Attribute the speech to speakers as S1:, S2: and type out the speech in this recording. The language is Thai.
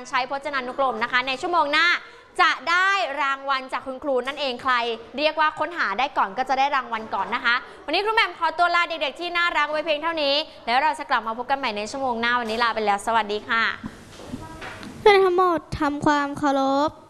S1: ใช้พจนานุกรมนะคะในชั่วโมงหน้าจะได้รางวัลจากคุณครูนั่นเองใครเรียกว่าค้นหาได้ก่อนก็จะได้รางวัลก่อนนะคะวันนี้ครูแหม่มขอตัวลาเด็กๆที่น่ารักไว้เพียงเท่านี้แล้วเราจะกลับมาพบกันใหม่ในชั่วโมงหน้าวันนี้ลาไปแล้วสวัสดีค่ะ
S2: เพื่อนทั้งหมดทำความเคารพ